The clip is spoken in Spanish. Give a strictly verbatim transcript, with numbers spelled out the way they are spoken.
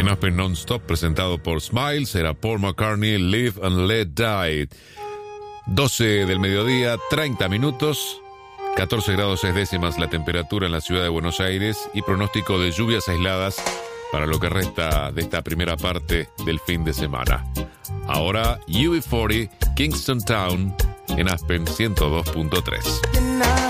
En Aspen Non-Stop, presentado por Smiles, era Paul McCartney, Live and Let Die. doce del mediodía, treinta minutos, catorce grados seis décimas la temperatura en la ciudad de Buenos Aires y pronóstico de lluvias aisladas para lo que resta de esta primera parte del fin de semana. Ahora U B cuarenta, Kingston Town, en Aspen ciento dos punto tres.